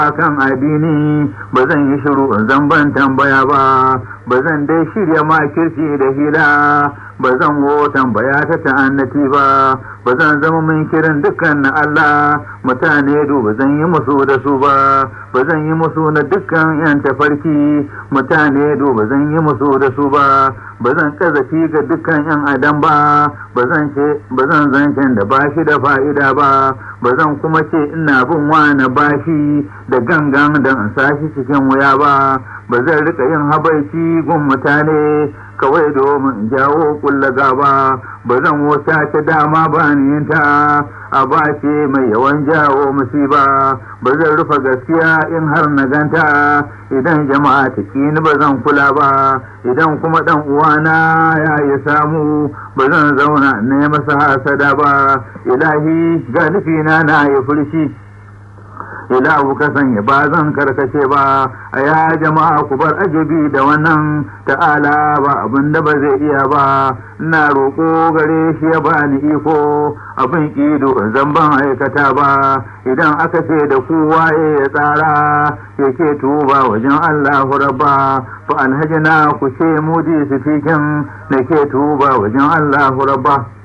kan addini ba zan yi shiru in zan ban tambaya ba zan dai shirya makirci da hila ba zan wo tambaya ta ta'annati ba zan zama min kiran dukkan na Allah mutane ba zan yi musu da su ba zan yi musu na dukkan yan tafarki mutane ba zan yi musu da su ba zan kazafi ga dukkan yan adam ba zan zancen da bashi da fa'ida ba zan kuma ce ina bin wani bashi da gangan da in sashi cikin wuya ba zan rika yin habaici gun mutane kawai domin jawo kulla gaba zan wata ta dama ba ni ta a bace mai yawan jawo musiba zan rufe gaskiya in har na ganta idan jama'a ta kini zan kula ba idan kuma dan uwana ya yi samu zan zauna ne masa hasada ba ilahi ga nufina na yi furshi ilahu ka sanya ba zan karkace ba a ya jama'a ku bar ajabi da wannan ta'ala ba abin da ba zai iya ba ina roƙo gare shi ya bani iko abin kido zan ban aikata ba idan aka ce da ku waye ya tsara yake tuba wajen Allahu rabba fa alhajna ku ce mudi sifikin nake tuba wajen Allahu rabba